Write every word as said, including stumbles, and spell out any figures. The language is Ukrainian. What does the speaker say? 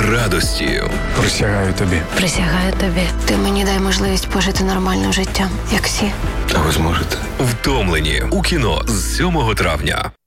радості. Присягаю тобі. Присягаю тобі. Ти мені дай можливість пожити нормальним життям, як всі. А ви зможете? Втомлені. У кіно з сьомого травня.